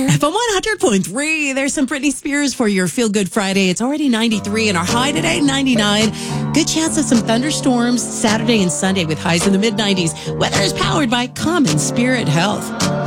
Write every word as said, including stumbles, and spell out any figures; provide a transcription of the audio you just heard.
F M one hundred point three. There's some Britney Spears for your Feel Good Friday. It's already ninety-three and our high today, ninety-nine. Good chance of some thunderstorms Saturday and Sunday with highs in the mid nineties. Weather is powered by Common Spirit Health.